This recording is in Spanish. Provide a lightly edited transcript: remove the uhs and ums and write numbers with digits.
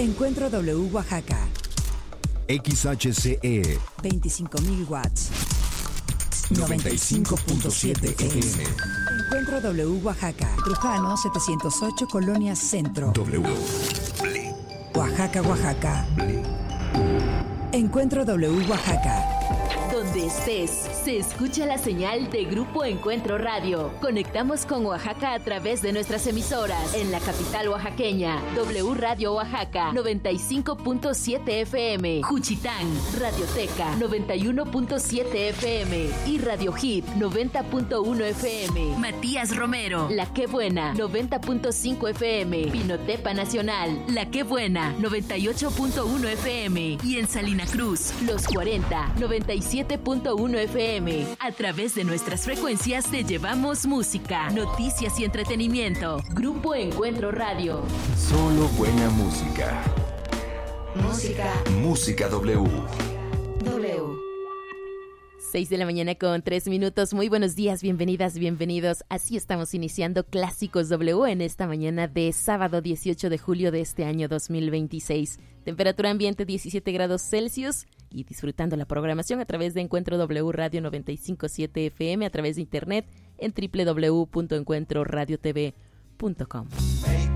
Encuentro W Oaxaca. XHCE 25.000 watts. 95.7 FM. Encuentro W Oaxaca. Trujano 708, Colonia Centro. W. Oaxaca, Oaxaca. Encuentro W Oaxaca. Donde estés, se escucha la señal de Grupo Encuentro Radio. Conectamos con Oaxaca a través de nuestras emisoras. En la capital oaxaqueña, W Radio Oaxaca, 95.7 FM. Juchitán, Radioteca, 91.7 FM. Y Radio Hit, 90.1 FM. Matías Romero, La Qué Buena, 90.5 FM. Pinotepa Nacional, La Qué Buena, 98.1 FM. Y en Salina Cruz, Los 40, 97.1 FM. A través de nuestras frecuencias te llevamos música, noticias y entretenimiento. Grupo Encuentro Radio. Solo buena música. Música W. 6 de la mañana con 3 minutos. Muy buenos días, bienvenidas, bienvenidos. Así estamos iniciando Clásicos W en esta mañana de sábado 18 de julio de este año 2026. Temperatura ambiente 17 grados Celsius y disfrutando la programación a través de Encuentro W Radio 95.7 FM, a través de internet en www.encuentroradiotv.com.